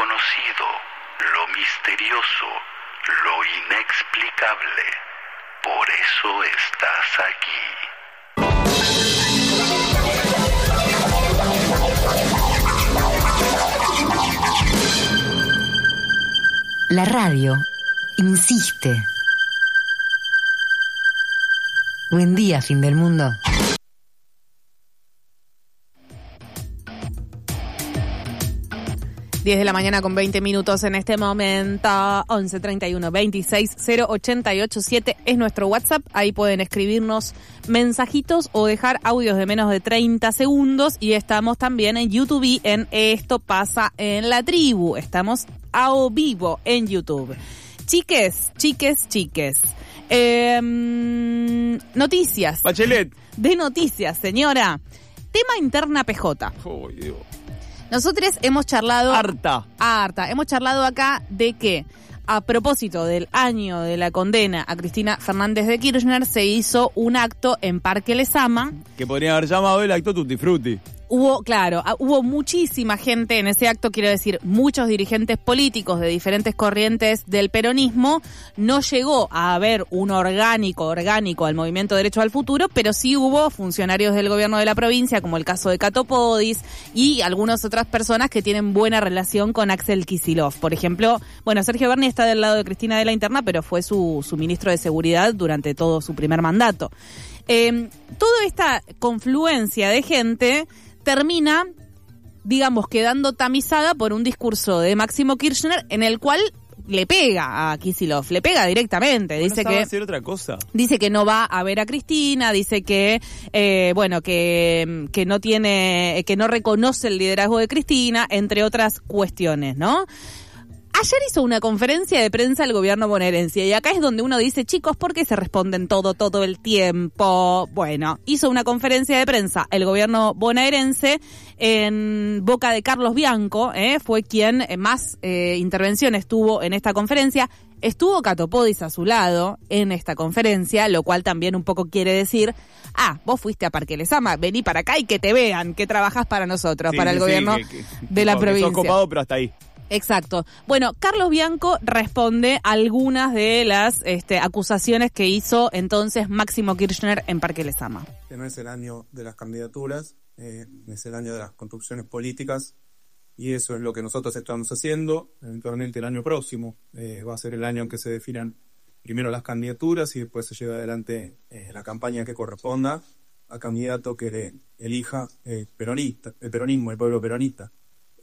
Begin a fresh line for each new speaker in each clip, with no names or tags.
desconocido, lo misterioso, lo inexplicable. Por eso estás aquí.
La radio insiste. Buen día, fin del mundo.
Diez de la mañana con 20 minutos en este momento. 11 31 26 088 7 es nuestro WhatsApp. Ahí pueden escribirnos mensajitos o dejar audios de menos de 30 segundos. Y estamos también en YouTube en Esto Pasa en la Tribu. Estamos a vivo en YouTube. Chiques. Noticias.
Bachelet.
De noticias, señora. Tema interna PJ.
Oh, Dios.
Nosotros hemos charlado...
Harta.
Hemos charlado acá de que, a propósito del año de la condena a Cristina Fernández de Kirchner, se hizo un acto en Parque Lezama.
Que podrían haber llamado el acto Tutti Frutti.
Hubo muchísima gente en ese acto, quiero decir, muchos dirigentes políticos de diferentes corrientes del peronismo. No llegó a haber un orgánico al Movimiento Derecho al Futuro, pero sí hubo funcionarios del gobierno de la provincia, como el caso de Cato Podis, y algunas otras personas que tienen buena relación con Axel Kicillof. Por ejemplo, Sergio Berni está del lado de Cristina de la Interna, pero fue su ministro de Seguridad durante todo su primer mandato. Toda esta confluencia de gente termina, digamos, quedando tamizada por un discurso de Máximo Kirchner en el cual le pega a Kicillof, le pega directamente. Dice que
hacer otra cosa.
Dice que no va a ver a Cristina, dice que que no tiene, que no reconoce el liderazgo de Cristina, entre otras cuestiones, ¿no? Ayer hizo una conferencia de prensa el gobierno bonaerense y acá es donde uno dice, chicos, ¿por qué se responden todo el tiempo? Bueno, hizo una conferencia de prensa el gobierno bonaerense en boca de Carlos Bianco, fue quien más intervenciones tuvo en esta conferencia. Estuvo Cato Podis a su lado en esta conferencia, lo cual también un poco quiere decir, vos fuiste a Parque Lezama, vení para acá y que te vean, que trabajás para nosotros, para el gobierno de la provincia.
Sos copado, pero hasta ahí.
Exacto. Bueno, Carlos Bianco responde a algunas de las acusaciones que hizo entonces Máximo Kirchner en Parque Lezama.
Que no es el año de las candidaturas, es el año de las construcciones políticas, y eso es lo que nosotros estamos haciendo. Eventualmente el año próximo va a ser el año en que se definan primero las candidaturas y después se lleva adelante la campaña que corresponda al candidato que elija el peronismo, el pueblo peronista.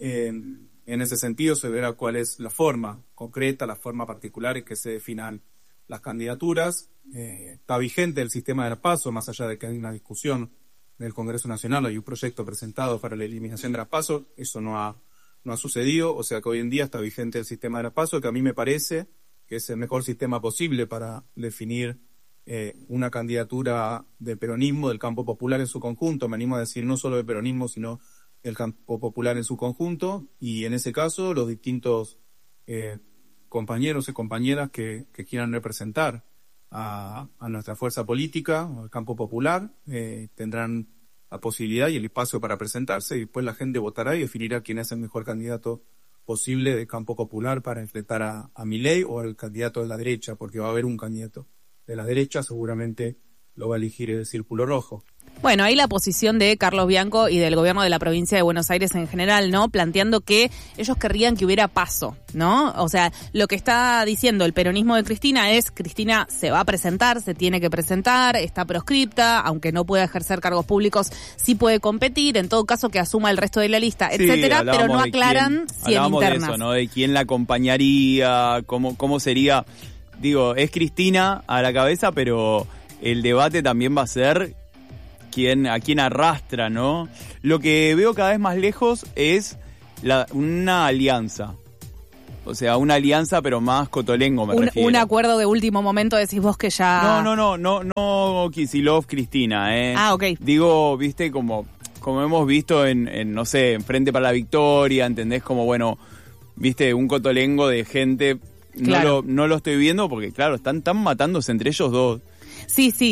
En ese sentido se verá cuál es la forma concreta, la forma particular en que se definan las candidaturas. Está vigente el sistema de la PASO, más allá de que hay una discusión del Congreso Nacional, hay un proyecto presentado para la eliminación de la PASO, eso no ha sucedido, o sea que hoy en día está vigente el sistema de la PASO, que a mí me parece que es el mejor sistema posible para definir una candidatura de peronismo, del campo popular en su conjunto, me animo a decir no solo de peronismo, sino el campo popular en su conjunto, y en ese caso los distintos compañeros y compañeras que quieran representar a nuestra fuerza política, al campo popular, tendrán la posibilidad y el espacio para presentarse, y después la gente votará y definirá quién es el mejor candidato posible de campo popular para enfrentar a Milei o al candidato de la derecha, porque va a haber un candidato de la derecha, seguramente lo va a elegir el Círculo Rojo.
Bueno, ahí la posición de Carlos Bianco y del gobierno de la provincia de Buenos Aires en general, ¿no? Planteando que ellos querrían que hubiera paso, ¿no? O sea, lo que está diciendo el peronismo de Cristina es, Cristina se va a presentar, se tiene que presentar, está proscripta, aunque no pueda ejercer cargos públicos, sí puede competir, en todo caso que asuma el resto de la lista, etcétera, pero no aclaran si en internas.
De eso, ¿no? De quién la acompañaría, cómo sería. Digo, es Cristina a la cabeza, pero el debate también va a ser a quién arrastra, ¿no? Lo que veo cada vez más lejos es una alianza. O sea, una alianza, pero más cotolengo, me refiero.
Un acuerdo de último momento, decís vos que ya...
No, Kicillof, Cristina,
ok.
Digo, viste, como hemos visto en, no sé, en Frente para la Victoria, ¿entendés? Como, bueno, viste, un cotolengo de gente... Claro. No lo estoy viendo porque, claro, están matándose entre ellos dos.
Sí,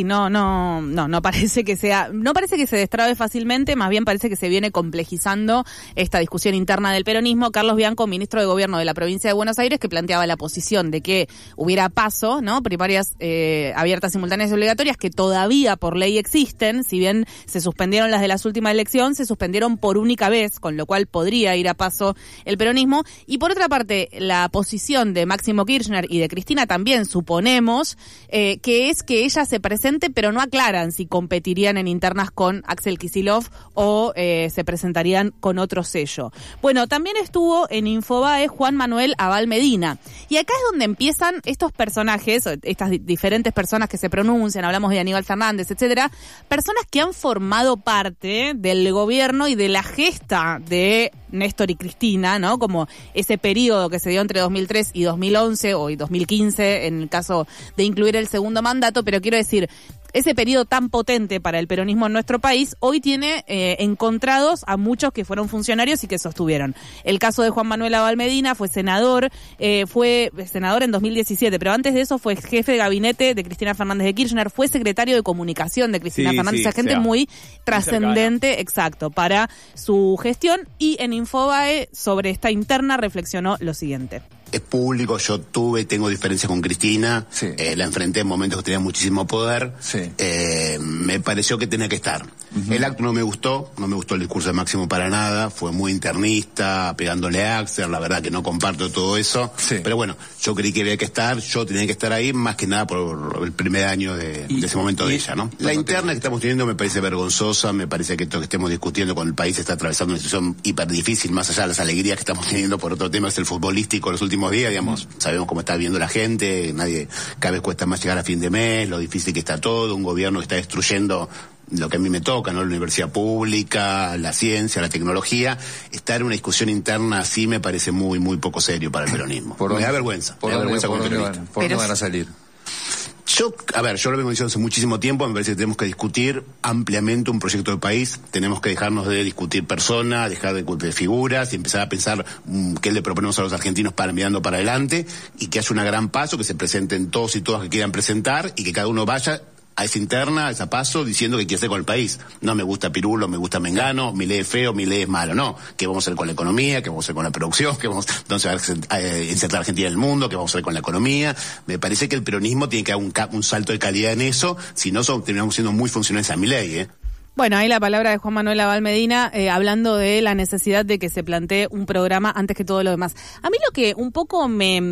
no parece que sea, no parece que se destrabe fácilmente, más bien parece que se viene complejizando esta discusión interna del peronismo. Carlos Bianco, ministro de Gobierno de la provincia de Buenos Aires, que planteaba la posición de que hubiera PASO, ¿no? Primarias abiertas, simultáneas y obligatorias, que todavía por ley existen, si bien se suspendieron las de las últimas elecciones, se suspendieron por única vez, con lo cual podría ir a PASO el peronismo. Y por otra parte, la posición de Máximo Kirchner y de Cristina también suponemos que es que ella se presente, pero no aclaran si competirían en internas con Axel Kicillof o se presentarían con otro sello. Bueno, también estuvo en Infobae Juan Manuel Abal Medina. Y acá es donde empiezan estos personajes, estas diferentes personas que se pronuncian, hablamos de Aníbal Fernández, etcétera, personas que han formado parte del gobierno y de la gesta de Néstor y Cristina, ¿no? Como ese periodo que se dio entre 2003 y 2011 o 2015 en el caso de incluir el segundo mandato, pero quiero decir, ese periodo tan potente para el peronismo en nuestro país hoy tiene encontrados a muchos que fueron funcionarios y que sostuvieron. El caso de Juan Manuel Abal Medina fue senador en 2017, pero antes de eso fue jefe de gabinete de Cristina Fernández de Kirchner, fue secretario de comunicación de Cristina Fernández, esa gente muy trascendente, exacto, para su gestión. Y en Infobae sobre esta interna reflexionó lo siguiente.
Es público, yo tengo diferencias con Cristina, sí. La enfrenté en momentos que tenía muchísimo poder, sí. Me pareció que tenía que estar. Uh-huh. El acto no me gustó el discurso de Máximo para nada, fue muy internista, pegándole a Axel, la verdad que no comparto todo eso, sí. Pero bueno, yo creí que había que estar, yo tenía que estar ahí, más que nada por el primer año de ese momento de ella, ¿no? La interna que estamos teniendo me parece vergonzosa, me parece que esto que estemos discutiendo con el país está atravesando una situación hiper difícil, más allá de las alegrías que estamos teniendo por otro tema, es el futbolístico los últimos días, digamos, sabemos cómo está viviendo la gente, cada vez cuesta más llegar a fin de mes, lo difícil que está todo, un gobierno que está destruyendo lo que a mí me toca, ¿no? La universidad pública, la ciencia, la tecnología. Estar en una discusión interna así me parece muy, muy poco serio para el peronismo. Me da vergüenza. ¿Por dónde
van a salir?
Yo lo vengo diciendo hace muchísimo tiempo, me parece que tenemos que discutir ampliamente un proyecto de país, tenemos que dejarnos de discutir personas, dejar de discutir figuras y empezar a pensar qué le proponemos a los argentinos para mirando para adelante y que haya una gran paso, que se presenten todos y todas que quieran presentar y que cada uno vaya a esa interna, a esa paso, diciendo que quiere hacer con el país. No me gusta Pirulo, me gusta Mengano, mi ley es feo, mi ley es malo. No, ¿qué vamos a hacer con la economía? ¿Qué vamos a hacer con la producción? ¿Qué vamos a insertar a Argentina en el mundo? ¿Qué vamos a hacer con la economía? Me parece que el peronismo tiene que dar un salto de calidad en eso, si no terminamos siendo muy funcionales a mi ley,
Bueno, ahí la palabra de Juan Manuel Abal Medina, hablando de la necesidad de que se plantee un programa antes que todo lo demás. A mí lo que un poco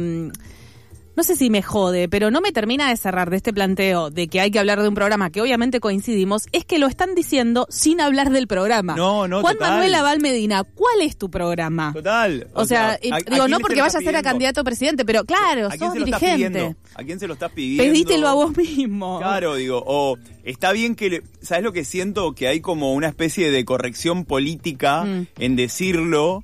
no sé si me jode, pero no me termina de cerrar de este planteo de que hay que hablar de un programa que obviamente coincidimos, es que lo están diciendo sin hablar del programa.
No,
Juan
total.
Manuel Abal Medina, ¿cuál es tu programa?
Total.
O sea, no porque vayas a ser a candidato a presidente, pero claro, sos dirigente.
¿A quién se lo estás pidiendo?
Pedítelo a vos mismo.
Claro, está bien que, ¿sabes lo que siento? Que hay como una especie de corrección política en decirlo,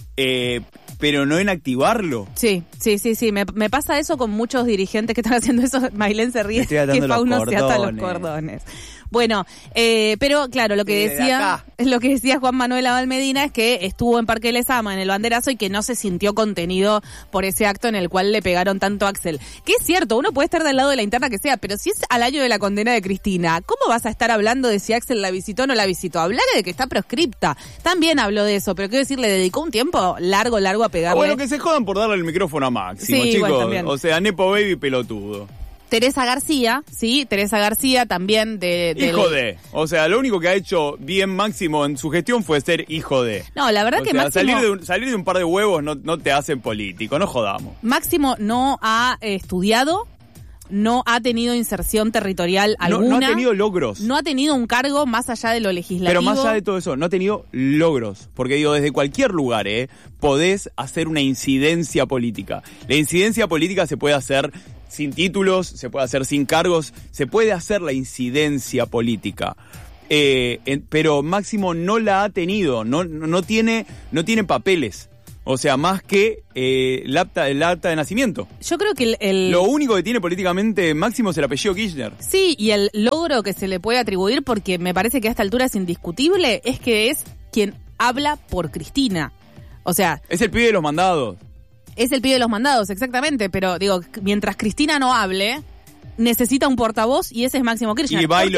pero no en activarlo.
Sí. Me pasa eso con muchos dirigentes que están haciendo eso. Mailén se ríe, que Fauno se ata los cordones. Bueno, pero claro, lo que decía Juan Manuel Abal Medina es que estuvo en Parque Lezama en el banderazo y que no se sintió contenido por ese acto en el cual le pegaron tanto a Axel. Que es cierto, uno puede estar del lado de la interna que sea, pero si es al año de la condena de Cristina, ¿cómo vas a estar hablando de si Axel la visitó o no la visitó? Hablar de que está proscripta. También habló de eso, pero quiero decir, le dedicó un tiempo largo a pegarle.
Bueno, que se jodan por darle el micrófono a Máximo,
sí,
chicos.
Igual,
o sea, Nepo Baby pelotudo.
Teresa García también
hijo de. O sea, lo único que ha hecho bien Máximo en su gestión fue ser hijo de.
No, la verdad que Máximo...
Salir de un par de huevos no te hacen político, no jodamos.
Máximo no ha estudiado, no ha tenido inserción territorial alguna.
No ha tenido logros.
No ha tenido un cargo más allá de lo legislativo.
Pero más allá de todo eso, no ha tenido logros. Porque desde cualquier lugar, podés hacer una incidencia política. La incidencia política se puede hacer sin títulos, se puede hacer sin cargos, se puede hacer la incidencia política. Pero Máximo no la ha tenido, no tiene papeles. O sea, más que el acta de nacimiento.
Yo creo que
lo único que tiene políticamente Máximo es el apellido Kirchner.
Sí, y el logro que se le puede atribuir, porque me parece que a esta altura es indiscutible, es que es quien habla por Cristina. O sea...
Es el pibe de los mandados.
Es el pibe de los mandados, exactamente, pero digo, mientras Cristina no hable, necesita un portavoz y ese es Máximo Kirchner.
Y va y lo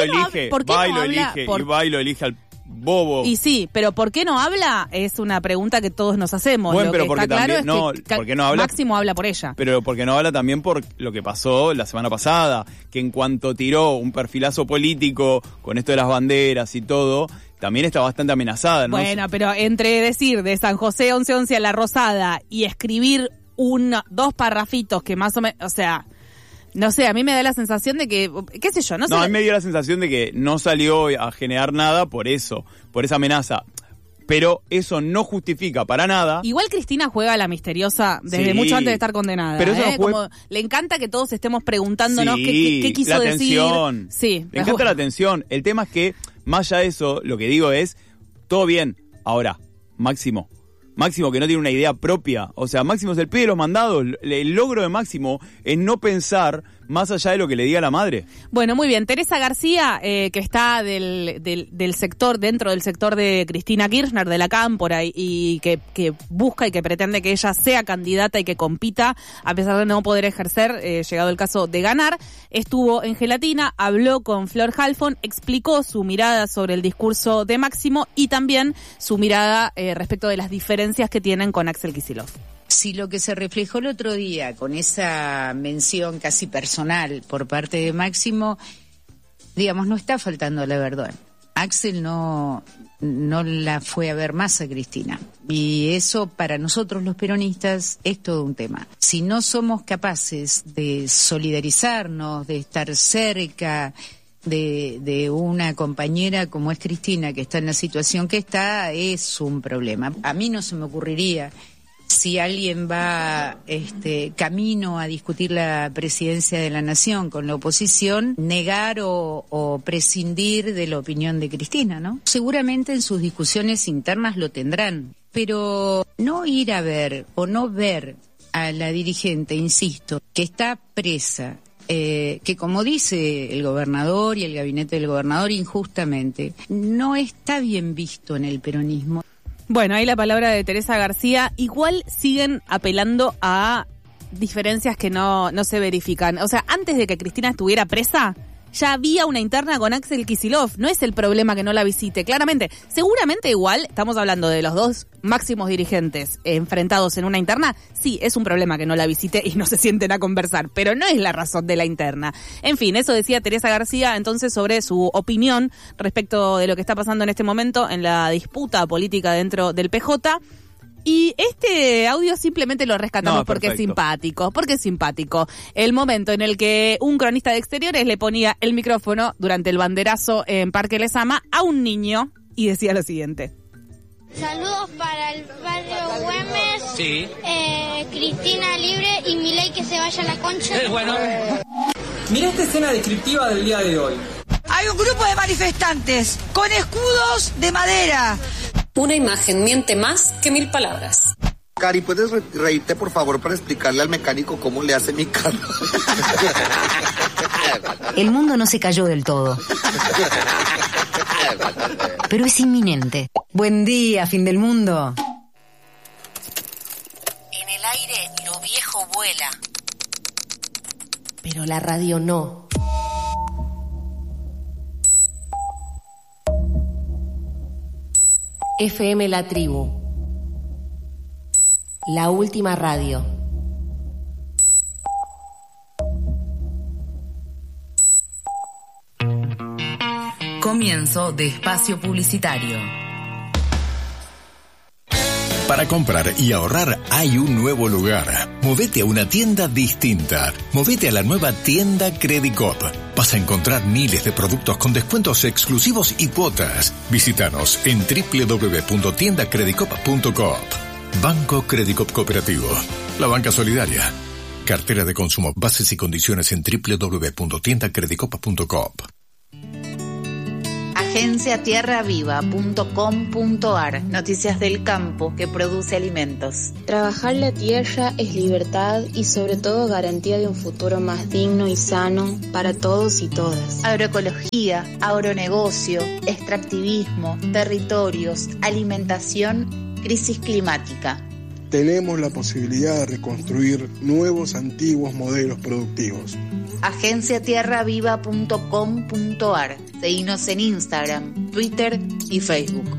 elige
al bobo.
Y sí, pero ¿por qué no habla? Es una pregunta que todos nos hacemos.
Bueno,
lo
pero
que
porque
está claro
también,
es que
¿por qué no habla?
Máximo habla por ella.
Pero porque no habla también por lo que pasó la semana pasada, que en cuanto tiró un perfilazo político con esto de las banderas y todo, también está bastante amenazada, ¿no?
Bueno, pero entre decir de San José 1111 a La Rosada y escribir 2 parrafitos que más o menos, o sea, no sé, a mí me da la sensación de que, qué sé yo, no sé.
No, a mí me dio la sensación de que no salió a generar nada por eso, por esa amenaza. Pero eso no justifica para nada.
Igual Cristina juega a la misteriosa desde
Sí,
mucho antes de estar condenada.
pero eso no juega-
Como le encanta que todos estemos preguntándonos
Sí,
qué quiso
la
decir.
atención.
Sí,
Le encanta la atención. El tema es que, más allá de eso, lo que digo es, todo bien. Ahora, Máximo que no tiene una idea propia. O sea, Máximo es el pibe de los mandados. El logro de Máximo es no pensar más allá de lo que le diga la madre.
Bueno, muy bien. Teresa García, que está del sector, dentro del sector de Cristina Kirchner, de la Cámpora, y que busca y que pretende que ella sea candidata y que compita, a pesar de no poder ejercer, llegado el caso de ganar, estuvo en Gelatina, habló con Flor Halfon, explicó su mirada sobre el discurso de Máximo y también su mirada respecto de las diferencias que tienen con Axel Kicillof.
Si lo que se reflejó el otro día con esa mención casi personal por parte de Máximo, digamos, no está faltando la verdad. Axel no la fue a ver más a Cristina. Y eso para nosotros los peronistas es todo un tema. Si no somos capaces de solidarizarnos, de estar cerca de una compañera como es Cristina, que está en la situación que está, es un problema. A mí no se me ocurriría, si alguien va camino a discutir la presidencia de la Nación con la oposición, negar o prescindir de la opinión de Cristina, ¿no? Seguramente en sus discusiones internas lo tendrán, pero no ir a ver o no ver a la dirigente, insisto, que está presa, que como dice el gobernador y el gabinete del gobernador injustamente, no está bien visto en el peronismo.
Bueno, ahí la palabra de Teresa García. Igual siguen apelando a diferencias que no se verifican. O sea, antes de que Cristina estuviera presa, ya había una interna con Axel Kicillof. No es el problema que no la visite, claramente. Seguramente igual, estamos hablando de los 2 máximos dirigentes enfrentados en una interna. Sí, es un problema que no la visite y no se sienten a conversar, pero no es la razón de la interna. En fin, eso decía Teresa García entonces sobre su opinión respecto de lo que está pasando en este momento en la disputa política dentro del PJ. Y este audio simplemente lo rescatamos porque es simpático. El momento en el que un cronista de exteriores le ponía el micrófono durante el banderazo en Parque Lezama a un niño y decía lo siguiente.
Saludos para el barrio Güemes,
Sí.
Cristina libre y Milei que se vaya a la concha.
Bueno.
Mirá esta escena descriptiva del día de hoy.
Hay un grupo de manifestantes con escudos de madera.
Una imagen miente más que 1000 palabras.
Cari, ¿puedes reírte, por favor, para explicarle al mecánico cómo le hace mi carro?
El mundo no se cayó del todo, pero es inminente. Buen día, fin del mundo.
En el aire lo viejo vuela,
pero la radio no. FM La Tribu, la última radio.
Comienzo de espacio publicitario.
Para comprar y ahorrar hay un nuevo lugar. Movete a una tienda distinta. Movete a la nueva tienda Credicop. Vas a encontrar miles de productos con descuentos exclusivos y cuotas. Visítanos en www.tiendacredicop.coop. Banco Credicop Cooperativo. La banca solidaria. Cartera de consumo. Bases y condiciones en www.tiendacredicop.coop.
agenciatierraviva.com.ar. Noticias del campo que produce alimentos.
Trabajar la tierra es libertad y sobre todo garantía de un futuro más digno y sano para todos y todas.
Agroecología, agronegocio, extractivismo, territorios, alimentación, crisis climática.
tenemos la posibilidad de reconstruir nuevos, antiguos modelos productivos.
agenciatierraviva.com.ar. Seguinos en Instagram, Twitter y Facebook.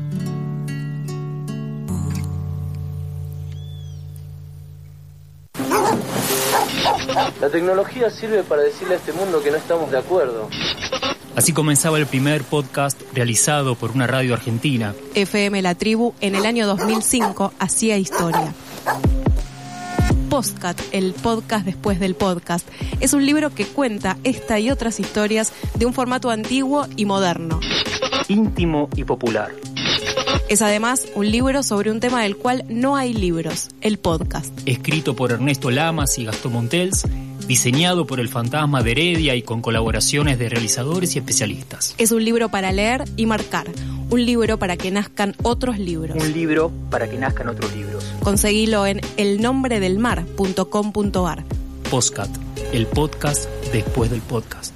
La tecnología sirve para decirle a este mundo que no estamos de acuerdo.
Así comenzaba el primer podcast realizado por una radio argentina.
FM La Tribu en el año 2005 hacía historia. Postcat, el podcast después del podcast, es un libro que cuenta esta y otras historias de un formato antiguo y moderno.
Íntimo y popular.
Es además un libro sobre un tema del cual no hay libros, el podcast.
Escrito por Ernesto Lamas y Gastón Montels, diseñado por el Fantasma de Heredia y con colaboraciones de realizadores y especialistas.
Es un libro para leer y marcar, un libro para que nazcan otros libros.
Un libro para que nazcan otros libros.
Conseguilo en elnombredelmar.com.ar.
Postcat, el podcast después del podcast.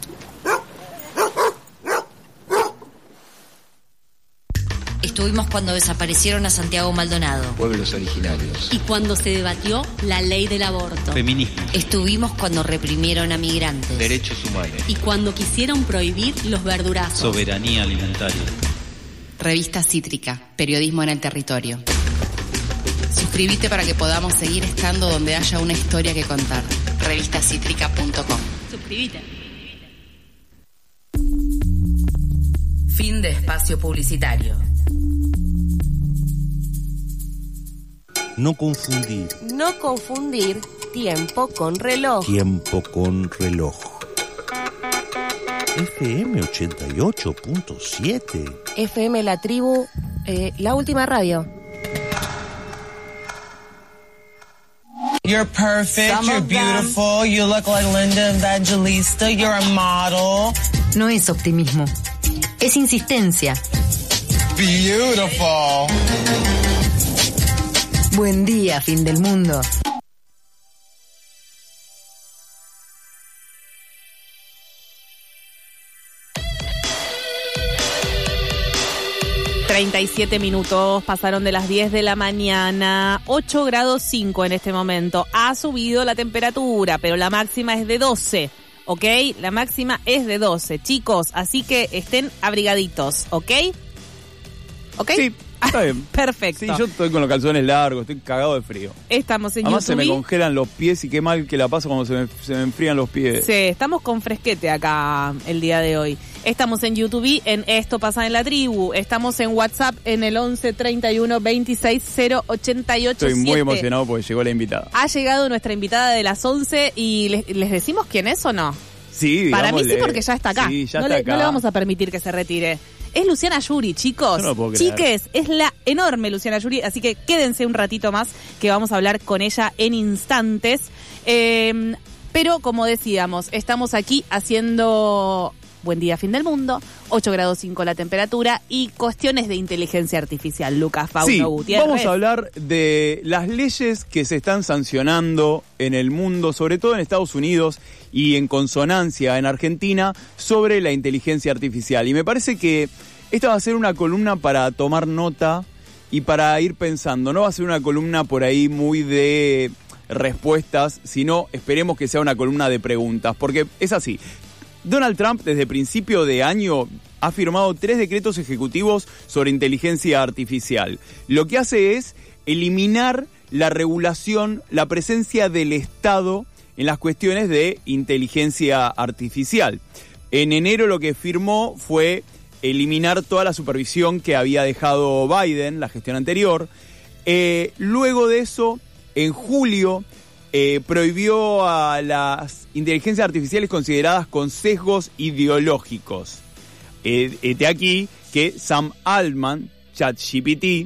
Estuvimos cuando desaparecieron a Santiago Maldonado.
Pueblos originarios.
Y cuando se debatió la ley del aborto.
Feminismo.
Estuvimos cuando reprimieron a migrantes.
Derechos humanos.
Y cuando quisieron prohibir los verdurazos.
Soberanía alimentaria.
Revista Cítrica, periodismo en el territorio. Suscríbete para que podamos seguir estando donde haya una historia que contar. Revistacítrica.com. Suscríbete.
Fin de espacio publicitario.
No confundir.
No confundir tiempo con reloj.
Tiempo con reloj. FM 88.7.
FM La Tribu, la última radio.
You're perfect, you're beautiful, you look like Linda Evangelista, you're a model.
No es optimismo, es insistencia.
Beautiful.
Buen día, fin del mundo.
...37 pasaron de las 10 de la mañana... ...8 grados 5 en este momento... ...ha subido la temperatura... ...pero la máxima es de 12... ¿ok? La máxima es de 12, chicos... ...así que estén abrigaditos, ¿ok? ¿Ok?
Sí, está bien.
Perfecto.
Sí, yo estoy con los calzones largos... ...estoy cagado de frío.
Estamos en
Además
YouTube.
se me congelan los pies... ...y qué mal que la paso cuando se me enfrían los pies.
Sí, estamos con fresquete acá el día de hoy. Estamos en YouTube, en Esto Pasa en la Tribu. Estamos en WhatsApp en el 11 31 26 088.
Estoy muy emocionado porque llegó la invitada.
Ha llegado nuestra invitada de las 11 y ¿les decimos quién es o no?
Sí,
Para mí
digámosle.
sí, porque ya está acá.
Sí, ya
no
está
le,
acá.
No le vamos a permitir que se retire. Es Luciana Yuri, chicos.
Yo no lo puedo creer.
Chiques, es la enorme Luciana Yuri, así que quédense un ratito más que vamos a hablar con ella en instantes. Pero como decíamos, estamos aquí haciendo Buen Día, Fin del Mundo, 8 grados 5 la temperatura y cuestiones de inteligencia artificial. Lucas Fauno Gutiérrez.
Vamos a hablar de las leyes que se están sancionando en el mundo, sobre todo en Estados Unidos y en consonancia en Argentina, sobre la inteligencia artificial. Y me parece que esta va a ser una columna para tomar nota y para ir pensando. No va a ser una columna por ahí muy de respuestas, sino esperemos que sea una columna de preguntas, porque es así. Donald Trump, desde principio de año, ha firmado 3 decretos ejecutivos sobre inteligencia artificial. Lo que hace es eliminar la regulación, la presencia del Estado en las cuestiones de inteligencia artificial. En enero lo que firmó fue eliminar toda la supervisión que había dejado Biden, la gestión anterior. Luego de eso, en julio, prohibió a las inteligencias artificiales consideradas con sesgos ideológicos. De aquí que Sam Altman, ChatGPT,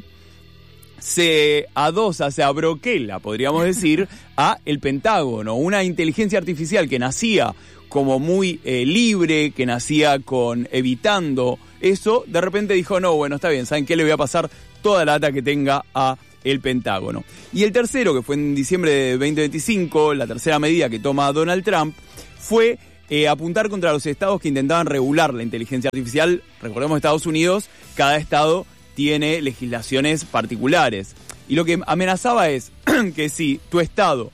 se adosa, se abroquela, podríamos decir, a el Pentágono, una inteligencia artificial que nacía como muy libre, que nacía con evitando eso, de repente dijo, no, bueno, está bien, ¿saben qué? Le voy a pasar toda la data que tenga a el Pentágono. Y el tercero, que fue en diciembre de 2025, la tercera medida que toma Donald Trump, fue apuntar contra los estados que intentaban regular la inteligencia artificial. Recordemos, Estados Unidos, cada estado tiene legislaciones particulares. Y lo que amenazaba es que si tu Estado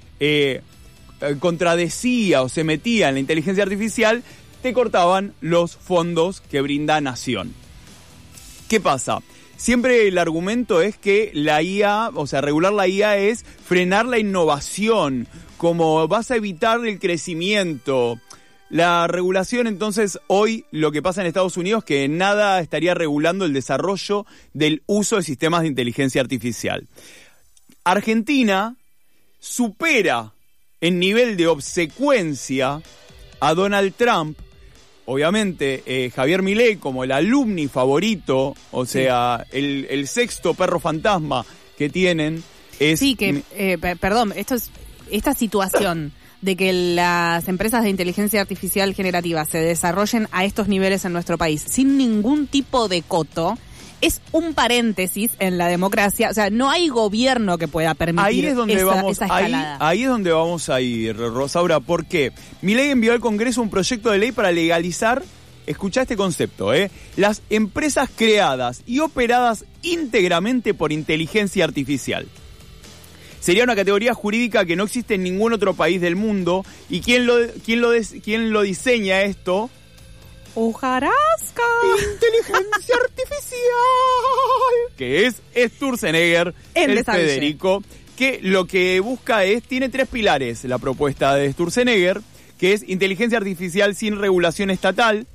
contradecía o se metía en la inteligencia artificial, te cortaban los fondos que brinda Nación. ¿Qué pasa? Siempre el argumento es que la IA, o sea, regular la IA es frenar la innovación, como vas a evitar el crecimiento. La regulación, entonces, hoy lo que pasa en Estados Unidos es que nada estaría regulando el desarrollo del uso de sistemas de inteligencia artificial. Argentina supera en nivel de obsecuencia a Donald Trump. Obviamente, Javier Milei como el alumni favorito, o sea, el sexto perro fantasma que tienen es...
Sí, que, perdón, esta situación de que las empresas de inteligencia artificial generativa se desarrollen a estos niveles en nuestro país sin ningún tipo de coto, es un paréntesis en la democracia. O sea, no hay gobierno que pueda permitir esa escalada.
Ahí es donde vamos a ir, Rosaura, porque Milei envió al Congreso un proyecto de ley para legalizar, escuchá este concepto, las empresas creadas y operadas íntegramente por inteligencia artificial. Sería una categoría jurídica que no existe en ningún otro país del mundo. ¿Y quién lo diseña esto?
¡Hojarasca!
Inteligencia artificial. Que es Sturzenegger, el Federico, que lo que busca tiene 3 pilares la propuesta de Sturzenegger, que es inteligencia artificial sin regulación estatal.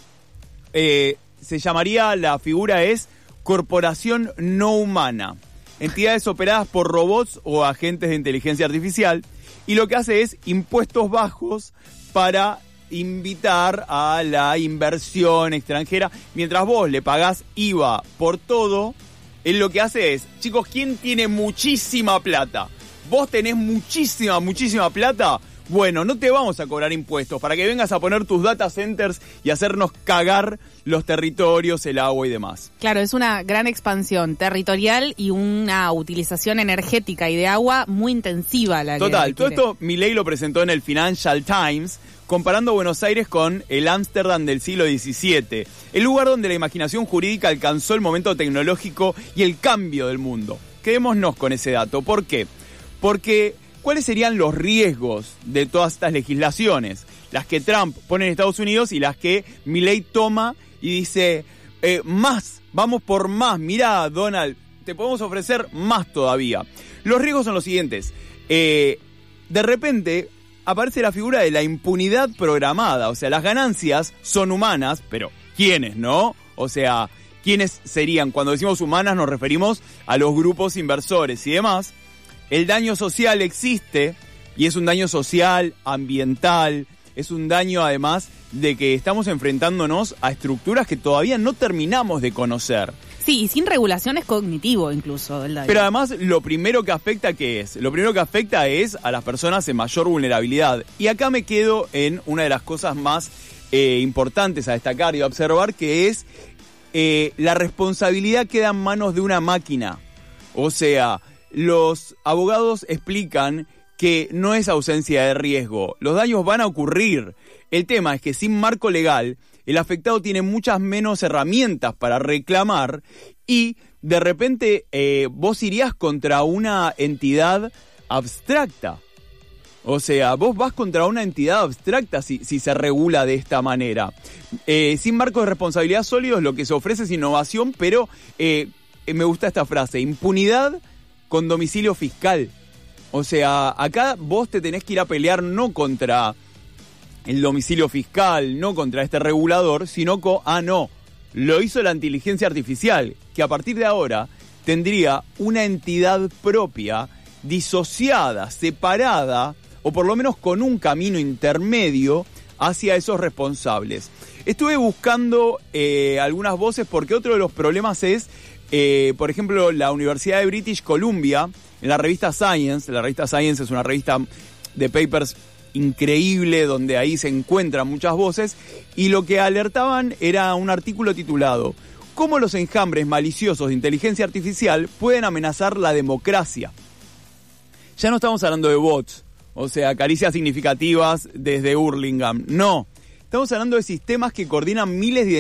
Se llamaría, la figura es corporación no humana. Entidades operadas por robots o agentes de inteligencia artificial. Y lo que hace es impuestos bajos para invitar a la inversión extranjera. Mientras vos le pagás IVA por todo, él lo que hace es, chicos, ¿quién tiene muchísima plata? ¿Vos tenés muchísima plata? Bueno, no te vamos a cobrar impuestos para que vengas a poner tus data centers y hacernos cagar los territorios, el agua y demás.
Claro, es una gran expansión territorial y una utilización energética y de agua muy intensiva.
Total, todo esto Milei lo presentó en el Financial Times, comparando Buenos Aires con el Ámsterdam del siglo XVII, el lugar donde la imaginación jurídica alcanzó el momento tecnológico y el cambio del mundo. Quedémonos con ese dato. ¿Por qué? Porque ¿cuáles serían los riesgos de todas estas legislaciones? Las que Trump pone en Estados Unidos y las que Milei toma y dice, vamos por más, mirá, Donald, te podemos ofrecer más todavía. Los riesgos son los siguientes. De repente aparece la figura de la impunidad programada, o sea, las ganancias son humanas, pero ¿quiénes, no? O sea, ¿quiénes serían? Cuando decimos humanas nos referimos a los grupos inversores y demás. El daño social existe, y es un daño social, ambiental, es un daño además de que estamos enfrentándonos a estructuras que todavía no terminamos de conocer.
Sí, y sin regulación es cognitivo incluso el daño.
Pero además lo primero que afecta, ¿qué es? Lo primero que afecta es a las personas en mayor vulnerabilidad. Y acá me quedo en una de las cosas más importantes a destacar y a observar, que es la responsabilidad queda en manos de una máquina. O sea, los abogados explican que no es ausencia de riesgo, los daños van a ocurrir. El tema es que sin marco legal, el afectado tiene muchas menos herramientas para reclamar y de repente vos irías contra una entidad abstracta. O sea, vos vas contra una entidad abstracta si se regula de esta manera. Sin marcos de responsabilidad sólidos, lo que se ofrece es innovación, pero me gusta esta frase, impunidad con domicilio fiscal. O sea, acá vos te tenés que ir a pelear no contra el domicilio fiscal, no contra este regulador, sino lo hizo la inteligencia artificial, que a partir de ahora tendría una entidad propia, disociada, separada, o por lo menos con un camino intermedio hacia esos responsables. Estuve buscando algunas voces porque otro de los problemas es, por ejemplo, la Universidad de British Columbia, en la revista Science. La revista Science es una revista de papers increíble, donde ahí se encuentran muchas voces, y lo que alertaban era un artículo titulado ¿Cómo los enjambres maliciosos de inteligencia artificial pueden amenazar la democracia? Ya no estamos hablando de bots, o sea, caricias significativas desde Hurlingham, no. Estamos hablando de sistemas que coordinan miles de